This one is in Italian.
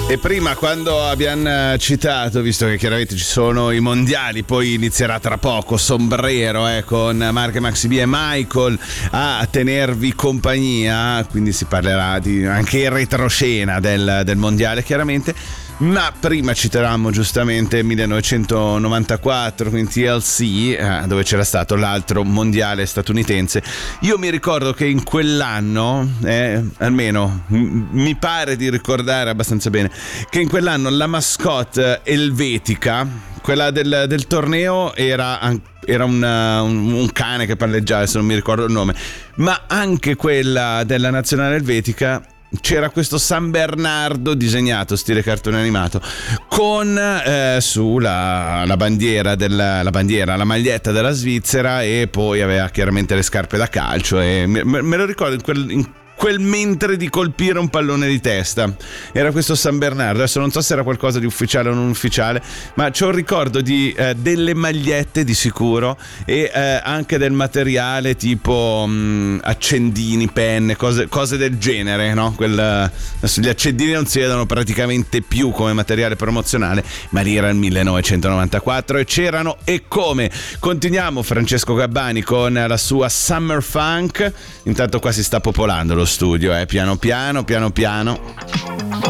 E prima, quando abbiamo citato, visto che chiaramente ci sono i mondiali, poi inizierà tra poco Sombrero con Mark e Maxi B e Michael a tenervi compagnia, quindi si parlerà di anche in retroscena del mondiale chiaramente. Ma prima citerammo giustamente 1994, quindi TLC, dove c'era stato l'altro mondiale statunitense. Io mi ricordo che in quell'anno, almeno mi pare di ricordare abbastanza bene, che in quell'anno la mascotte elvetica, quella del torneo, era un cane che palleggiava, se non mi ricordo il nome, ma anche quella della nazionale elvetica c'era questo San Bernardo disegnato stile cartone animato con su la bandiera la maglietta della Svizzera, e poi aveva chiaramente le scarpe da calcio, e me lo ricordo in quel mentre di colpire un pallone di testa. Era questo San Bernardo. Adesso non so se era qualcosa di ufficiale o non ufficiale, ma c'ho un ricordo di delle magliette di sicuro, e anche del materiale tipo accendini, penne, cose del genere, no? Adesso gli accendini non si vedono praticamente più come materiale promozionale, ma lì era il 1994 e c'erano e come. Continuiamo, Francesco Gabbani con la sua Summer Funk. Intanto qua si sta popolando lo studio, piano piano.